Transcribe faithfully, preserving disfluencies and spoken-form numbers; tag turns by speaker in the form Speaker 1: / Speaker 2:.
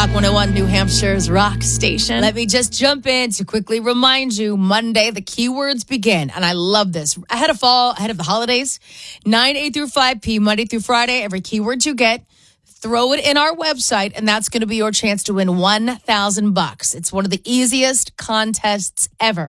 Speaker 1: Rock one oh one, New Hampshire's rock station. Let me just jump in to quickly remind you, Monday, the keywords begin. And I love this. Ahead of fall, ahead of the holidays, nine a through five p, Monday through Friday, every keyword you get, throw it in our website, and that's going to be your chance to win one thousand bucks. It's one of the easiest contests ever.